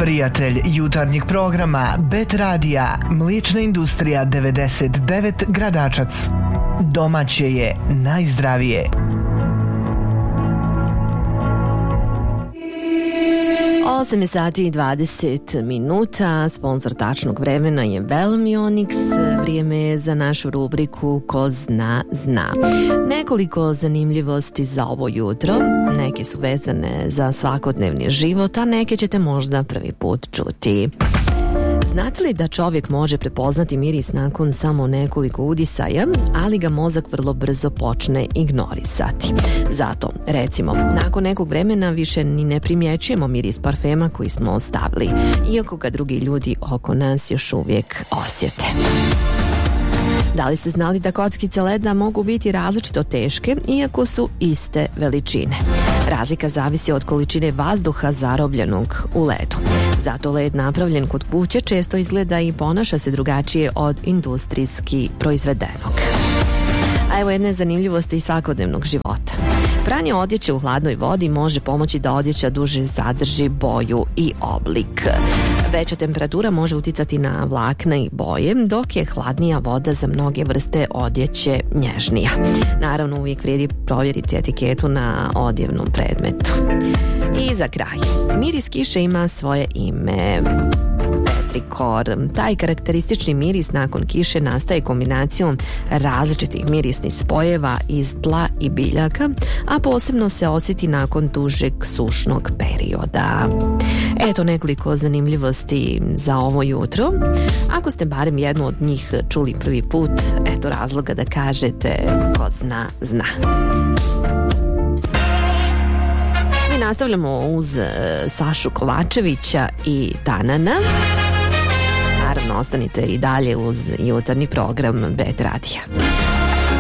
Prijatelj jutarnjeg programa Bet Radija, Mliječna industrija 99 Gradačac. Domaće je najzdravije. 8 sati i 20 minuta, sponsor tačnog vremena je Velomionix, vrijeme je za našu rubriku Ko zna, zna. Nekoliko zanimljivosti za ovo jutro, neke su vezane za svakodnevni život, a neke ćete možda prvi put čuti. Znate li da čovjek može prepoznati miris nakon samo nekoliko udisaja, ali ga mozak vrlo brzo počne ignorisati? Zato, recimo, nakon nekog vremena više ni ne primjećujemo miris parfema koji smo ostavili, iako ga drugi ljudi oko nas još uvijek osjete. Da li ste znali da kockice leda mogu biti različito teške, iako su iste veličine? Razlika zavisi od količine vazduha zarobljenog u ledu. Zato led napravljen kod kuće često izgleda i ponaša se drugačije od industrijski proizvedenog. A evo jedne zanimljivosti iz svakodnevnog života. Pranje odjeće u hladnoj vodi može pomoći da odjeća duže zadrži boju i oblik. Veća temperatura može uticati na vlakna i boje, dok je hladnija voda za mnoge vrste odjeće nježnija. Naravno, uvijek vrijedi provjeriti etiketu na odjevnom predmetu. I za kraj, miris kiše ima svoje ime. Petrikor. Taj karakteristični miris nakon kiše nastaje kombinacijom različitih mirisnih spojeva iz tla i biljaka, a posebno se osjeti nakon dužeg sušnog perioda. Eto nekoliko zanimljivosti za ovo jutro. Ako ste barem jednu od njih čuli prvi put, eto razloga da kažete ko zna, zna. Mi nastavljamo uz Sašu Kovačevića i Tanana. Naravno, ostanite i dalje uz jutarnji program Bet Radija.